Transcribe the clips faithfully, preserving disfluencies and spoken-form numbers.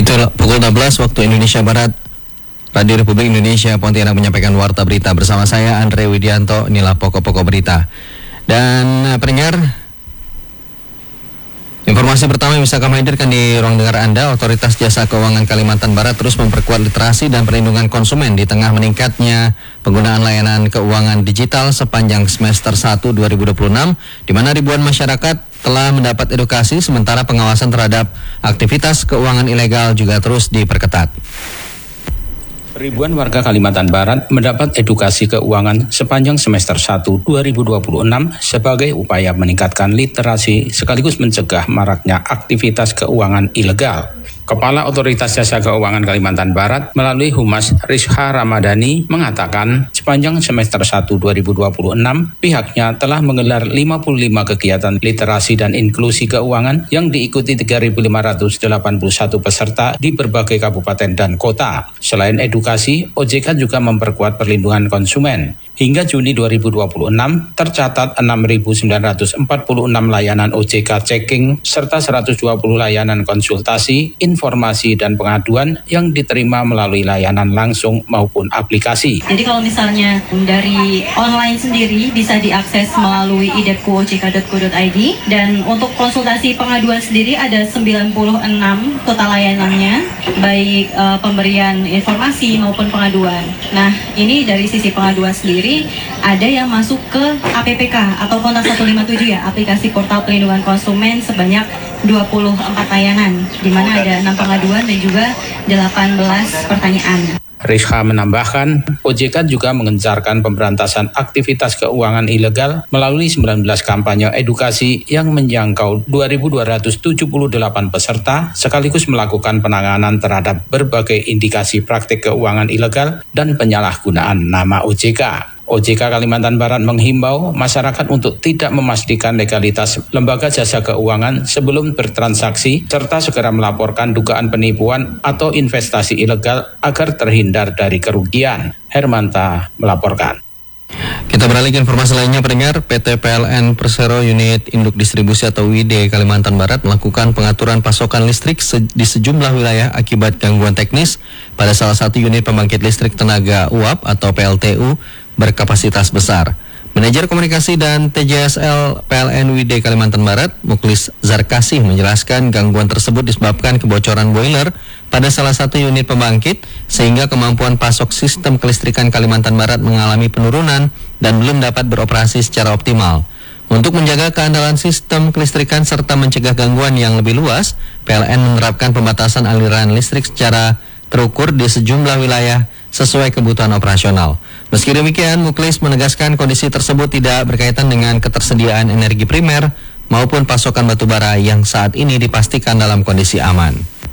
Betul, pukul enam belas waktu Indonesia Barat, Radio Republik Indonesia Pontianak menyampaikan warta berita bersama saya Andre Widianto. Inilah pokok-pokok berita. Dan uh, pendengar, informasi pertama yang bisa kami hadirkan di ruang dengar Anda, Otoritas Jasa Keuangan Kalimantan Barat terus memperkuat literasi dan perlindungan konsumen di tengah meningkatnya penggunaan layanan keuangan digital sepanjang semester satu dua ribu dua puluh enam, di mana ribuan masyarakat telah mendapat edukasi, sementara pengawasan terhadap aktivitas keuangan ilegal juga terus diperketat. Ribuan warga Kalimantan Barat mendapat edukasi keuangan sepanjang semester satu dua ribu dua puluh enam sebagai upaya meningkatkan literasi sekaligus mencegah maraknya aktivitas keuangan ilegal. Kepala Otoritas Jasa Keuangan Kalimantan Barat melalui Humas Rizha Ramadhani mengatakan sepanjang semester satu dua ribu dua puluh enam pihaknya telah menggelar lima puluh lima kegiatan literasi dan inklusi keuangan yang diikuti tiga ribu lima ratus delapan puluh satu peserta di berbagai kabupaten dan kota. Selain edukasi, O J K juga memperkuat perlindungan konsumen. Hingga Juni dua ribu dua puluh enam tercatat enam ribu sembilan ratus empat puluh enam layanan O J K checking serta seratus dua puluh layanan konsultasi, informasi dan pengaduan yang diterima melalui layanan langsung maupun aplikasi. Jadi kalau misalnya dari online sendiri bisa diakses melalui idepku o j k dot co dot i d, dan untuk konsultasi pengaduan sendiri ada sembilan puluh enam total layanannya, baik uh, pemberian informasi maupun pengaduan. Nah, ini dari sisi pengaduan sendiri ada yang masuk ke A P P K atau kontak satu lima tujuh ya, aplikasi portal pelindungan konsumen, sebanyak dua puluh empat layanan, di mana ada enam pengaduan dan juga delapan belas pertanyaan. Rizha menambahkan, O J K juga mengencarkan pemberantasan aktivitas keuangan ilegal melalui sembilan belas kampanye edukasi yang menjangkau dua ribu dua ratus tujuh puluh delapan peserta, sekaligus melakukan penanganan terhadap berbagai indikasi praktik keuangan ilegal dan penyalahgunaan nama O J K. O J K Kalimantan Barat menghimbau masyarakat untuk tidak memastikan legalitas lembaga jasa keuangan sebelum bertransaksi, serta segera melaporkan dugaan penipuan atau investasi ilegal agar terhindar dari kerugian. Hermanta melaporkan. Kita beralih ke informasi lainnya, pendengar. P T P L N Persero Unit Induk Distribusi atau W I D Kalimantan Barat melakukan pengaturan pasokan listrik se- di sejumlah wilayah akibat gangguan teknis pada salah satu unit pembangkit listrik tenaga uap atau P L T U berkapasitas besar. Manajer Komunikasi dan T J S L P L N W I D Kalimantan Barat, Muklis Zarkasih, menjelaskan gangguan tersebut disebabkan kebocoran boiler pada salah satu unit pembangkit, sehingga kemampuan pasok sistem kelistrikan Kalimantan Barat mengalami penurunan dan belum dapat beroperasi secara optimal. Untuk menjaga keandalan sistem kelistrikan serta mencegah gangguan yang lebih luas, P L N menerapkan pembatasan aliran listrik secara terukur di sejumlah wilayah sesuai kebutuhan operasional. Meski demikian, Muklis menegaskan kondisi tersebut tidak berkaitan dengan ketersediaan energi primer maupun pasokan batubara yang saat ini dipastikan dalam kondisi aman.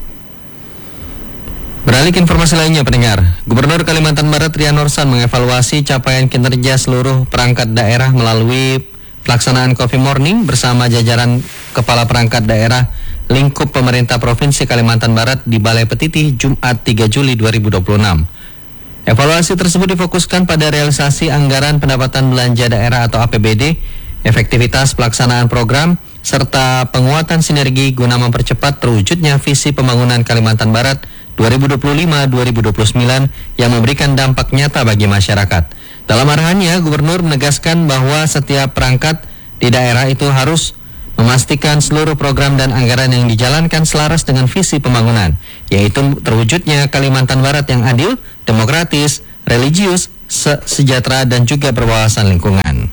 Beralih ke informasi lainnya, pendengar. Gubernur Kalimantan Barat Rian Nursan mengevaluasi capaian kinerja seluruh perangkat daerah melalui pelaksanaan Coffee Morning bersama jajaran kepala perangkat daerah lingkup pemerintah Provinsi Kalimantan Barat di Balai Petitih Jumat tiga Juli dua ribu dua puluh enam. Evaluasi tersebut difokuskan pada realisasi anggaran pendapatan belanja daerah atau A P B D, efektivitas pelaksanaan program, serta penguatan sinergi guna mempercepat terwujudnya visi pembangunan Kalimantan Barat dua ribu dua puluh lima sampai dua ribu dua puluh sembilan yang memberikan dampak nyata bagi masyarakat. Dalam arahannya, Gubernur menegaskan bahwa setiap perangkat di daerah itu harus memastikan seluruh program dan anggaran yang dijalankan selaras dengan visi pembangunan, yaitu terwujudnya Kalimantan Barat yang adil, demokratis, religius, se- sejahtera, dan juga berwawasan lingkungan.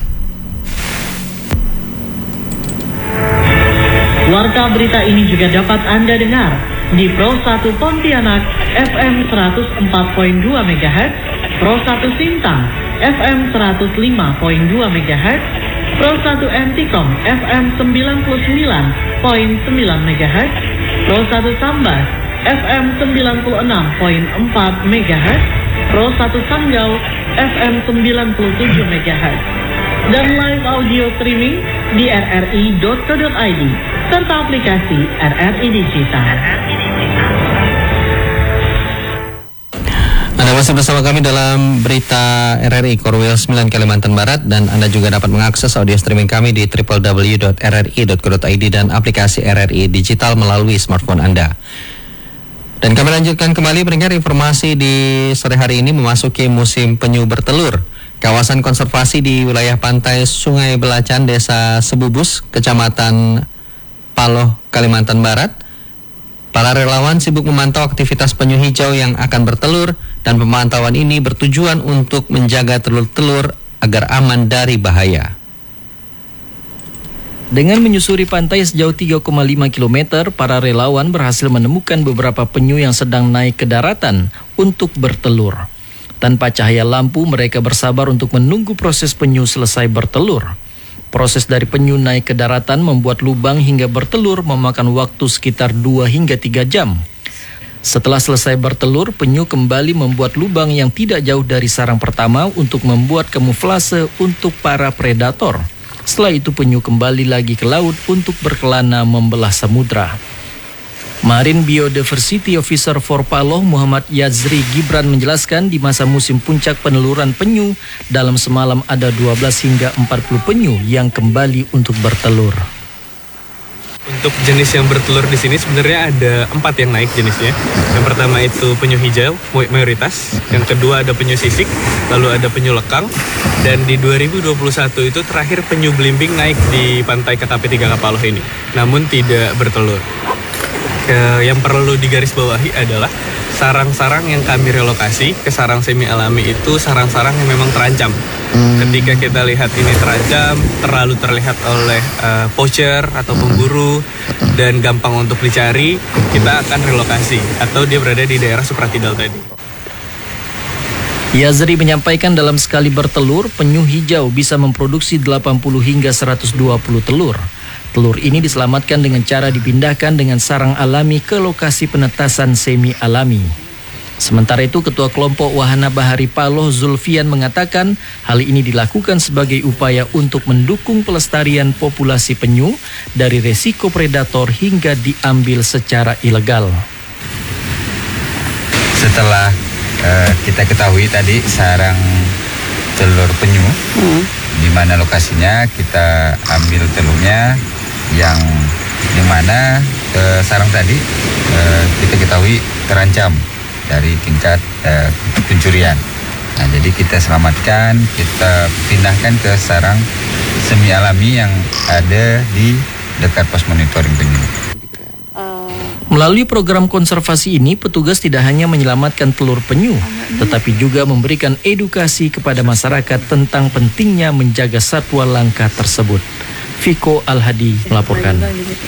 Warta berita ini juga dapat Anda dengar di Pro satu Pontianak F M seratus empat koma dua megahertz, Pro satu Sintang F M seratus lima koma dua megahertz, Pro satu Antikom F M sembilan puluh sembilan koma sembilan megahertz, Pro satu Sambas F M sembilan puluh enam koma empat megahertz, Pro satu Sanggau F M sembilan puluh tujuh megahertz, dan live audio streaming di r r i dot co dot i d serta aplikasi R R I Digital. Anda masih bersama kami dalam berita R R I Korwil sembilan Kalimantan Barat, dan Anda juga dapat mengakses audio streaming kami di w w w dot r r i dot co dot i d dan aplikasi R R I Digital melalui smartphone Anda. Dan kami lanjutkan kembali mendengar informasi di sore hari ini memasuki musim penyu bertelur. Kawasan konservasi di wilayah pantai Sungai Belacan, Desa Sebubus, Kecamatan Paloh, Kalimantan Barat. Para relawan sibuk memantau aktivitas penyu hijau yang akan bertelur dan pemantauan ini bertujuan untuk menjaga telur-telur agar aman dari bahaya. Dengan menyusuri pantai sejauh tiga koma lima kilometer, para relawan berhasil menemukan beberapa penyu yang sedang naik ke daratan untuk bertelur. Tanpa cahaya lampu, mereka bersabar untuk menunggu proses penyu selesai bertelur. Proses dari penyu naik ke daratan membuat lubang hingga bertelur memakan waktu sekitar dua hingga tiga jam. Setelah selesai bertelur, penyu kembali membuat lubang yang tidak jauh dari sarang pertama untuk membuat kamuflase untuk para predator. Setelah itu penyu kembali lagi ke laut untuk berkelana membelah samudra. Marine Biodiversity Officer for Paloh Muhammad Yazri Gibran menjelaskan di masa musim puncak peneluran penyu, dalam semalam ada dua belas hingga empat puluh penyu yang kembali untuk bertelur. Untuk jenis yang bertelur di sini sebenarnya ada empat yang naik jenisnya. Yang pertama itu penyu hijau mayoritas, yang kedua ada penyu sisik, lalu ada penyu lekang, dan di dua ribu dua puluh satu itu terakhir penyu belimbing naik di pantai K K P tiga K Paloh ini, namun tidak bertelur. Yang perlu digarisbawahi adalah sarang-sarang yang kami relokasi ke sarang semi alami itu sarang-sarang yang memang terancam. Hmm. Ketika kita lihat ini terancam, terlalu terlihat oleh uh, poacher atau pemburu dan gampang untuk dicari, kita akan relokasi atau dia berada di daerah supratidal tadi. Yazri menyampaikan dalam sekali bertelur, penyu hijau bisa memproduksi delapan puluh hingga seratus dua puluh telur. Telur ini diselamatkan dengan cara dipindahkan dengan sarang alami ke lokasi penetasan semi alami. Sementara itu, Ketua Kelompok Wahana Bahari Paloh Zulfian mengatakan hal ini dilakukan sebagai upaya untuk mendukung pelestarian populasi penyu dari resiko predator hingga diambil secara ilegal. Setelah uh, kita ketahui tadi sarang telur penyu, hmm. di mana lokasinya kita ambil telurnya yang di mana uh, sarang tadi uh, kita ketahui terancam dari tingkat uh, pencurian. Nah, jadi kita selamatkan, kita pindahkan ke sarang semi alami yang ada di dekat pos monitoring penyu. Melalui program konservasi ini, petugas tidak hanya menyelamatkan telur penyu, tetapi juga memberikan edukasi kepada masyarakat tentang pentingnya menjaga satwa langka tersebut. Viko Al-Hadi melaporkan.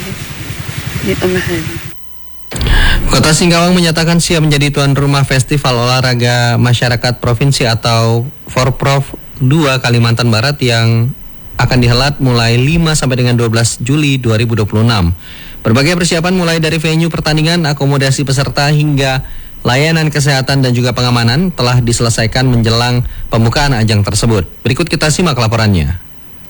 Kota Singkawang menyatakan siap menjadi tuan rumah Festival Olahraga Masyarakat Provinsi atau Forprov dua Kalimantan Barat yang akan dihelat mulai lima sampai dengan dua belas Juli dua ribu dua puluh enam. Berbagai persiapan mulai dari venue pertandingan, akomodasi peserta hingga layanan kesehatan dan juga pengamanan telah diselesaikan menjelang pembukaan ajang tersebut. Berikut kita simak laporannya.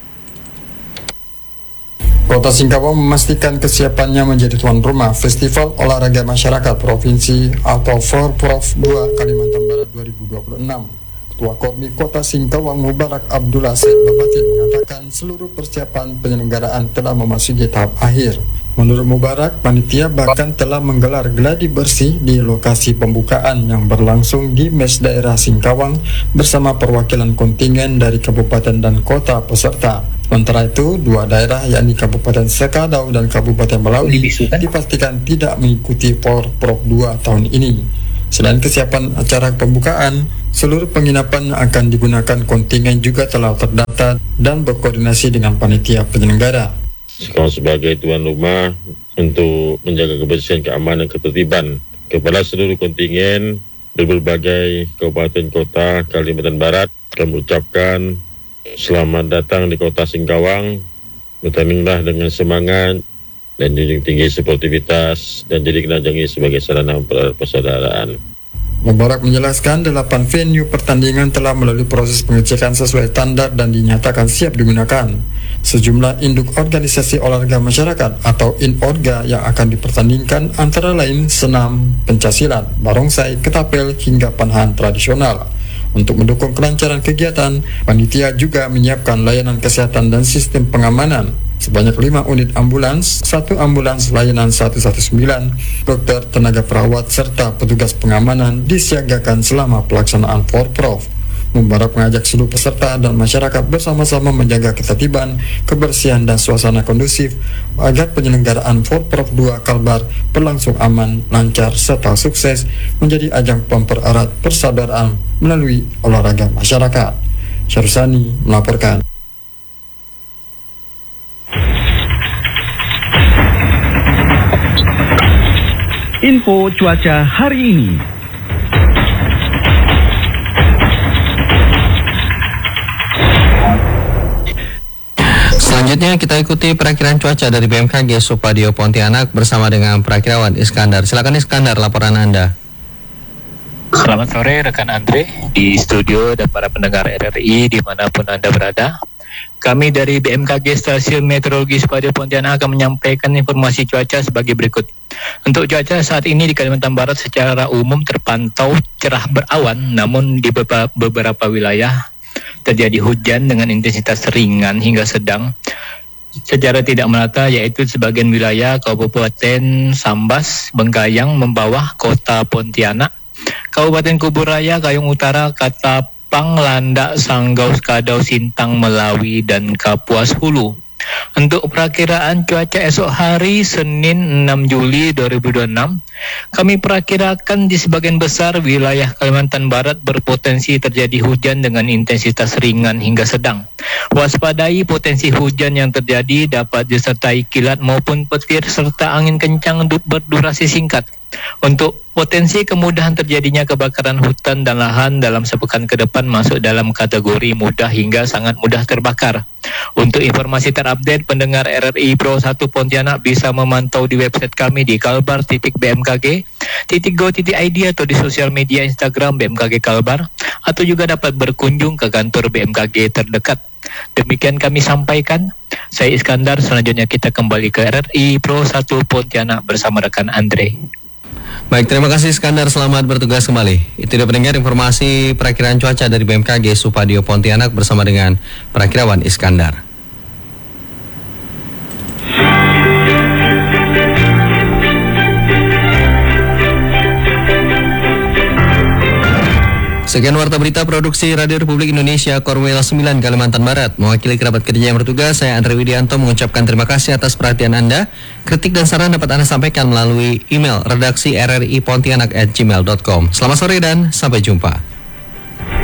Kota Singkawang memastikan kesiapannya menjadi tuan rumah Festival Olahraga Masyarakat Provinsi atau Forprov dua Kalimantan Barat dua ribu dua puluh enam. Ketua Kormi Kota Singkawang Mubarak Abdullah Said Babatin mengatakan seluruh persiapan penyelenggaraan telah memasuki tahap akhir. Menurut Mubarak, panitia bahkan telah menggelar gladi bersih di lokasi pembukaan yang berlangsung di Mes Daerah Singkawang bersama perwakilan kontingen dari kabupaten dan kota peserta. Sementara itu, dua daerah yakni Kabupaten Sekadau dan Kabupaten Melawi dipastikan tidak mengikuti Forprov dua tahun ini. Selain kesiapan acara pembukaan, seluruh penginapan akan digunakan kontingen juga telah terdata dan berkoordinasi dengan panitia penyelenggara. Sekarang sebagai tuan rumah untuk menjaga kebersihan, keamanan, ketertiban kepada seluruh kontingen dari berbagai kabupaten kota Kalimantan Barat, kami mengucapkan selamat datang di Kota Singkawang. Bertandinglah dengan semangat dan junjung tinggi sportivitas dan jadikan ajang ini sebagai sarana persaudaraan. Mubarak menjelaskan delapan venue pertandingan telah melalui proses pengecekan sesuai standar dan dinyatakan siap digunakan. Sejumlah induk organisasi olahraga masyarakat atau INORGA yang akan dipertandingkan antara lain senam, pencaksilat, barongsai, ketapel hingga panahan tradisional. Untuk mendukung kelancaran kegiatan, panitia juga menyiapkan layanan kesehatan dan sistem pengamanan. sebanyak lima unit ambulans, satu ambulans layanan seratus sembilan belas, dokter, tenaga perawat, serta petugas pengamanan disiagakan selama pelaksanaan Forprov. Mubarak mengajak seluruh peserta dan masyarakat bersama-sama menjaga ketertiban, kebersihan, dan suasana kondusif agar penyelenggaraan Forprov dua Kalbar berlangsung aman, lancar, serta sukses menjadi ajang mempererat persaudaraan melalui olahraga masyarakat. Syarusani melaporkan. Info cuaca hari ini. Selanjutnya kita ikuti perakiran cuaca dari B M K G Supadio Pontianak bersama dengan perakirawan Iskandar. Silakan Iskandar, laporan Anda. Selamat sore rekan Andre di studio dan para pendengar R R I dimanapun Anda berada. Kami dari B M K G Stasiun Meteorologi Supadio Pontianak akan menyampaikan informasi cuaca sebagai berikut. Untuk cuaca saat ini di Kalimantan Barat secara umum terpantau cerah berawan, namun di beberapa, beberapa wilayah terjadi hujan dengan intensitas ringan hingga sedang secara tidak merata, yaitu sebagian wilayah Kabupaten Sambas, Bengkayang, membawah Kota Pontianak, Kabupaten Kuburaya, Kayong Utara, Katapang, Landak, Sanggau, Skadau, Sintang, Melawi, dan Kapuas Hulu. Untuk perakiraan cuaca esok hari Senin enam Juli dua ribu dua puluh enam, kami perakirakan di sebagian besar wilayah Kalimantan Barat berpotensi terjadi hujan dengan intensitas ringan hingga sedang. Waspadai potensi hujan yang terjadi dapat disertai kilat maupun petir serta angin kencang berdurasi singkat. Untuk potensi kemudahan terjadinya kebakaran hutan dan lahan dalam sepekan ke depan masuk dalam kategori mudah hingga sangat mudah terbakar. Untuk informasi terupdate, pendengar R R I Pro satu Pontianak bisa memantau di website kami di kalbar titik b m k g titik go titik i d atau di sosial media Instagram B M K G Kalbar, atau juga dapat berkunjung ke kantor B M K G terdekat. Demikian kami sampaikan. Saya Iskandar, selanjutnya kita kembali ke R R I Pro satu Pontianak bersama rekan Andre. Baik, terima kasih Iskandar, selamat bertugas kembali. Itu dia pendengar informasi perakiraan cuaca dari B M K G Supadio Pontianak bersama dengan perakirawan Iskandar. Sekian warta berita produksi Radio Republik Indonesia Korwil sembilan Kalimantan Barat. Mewakili kerabat kerja yang bertugas, saya Andre Widianto mengucapkan terima kasih atas perhatian Anda. Kritik dan saran dapat Anda sampaikan melalui email redaksi r r i pontianak at gmail dot com. Selamat sore dan sampai jumpa.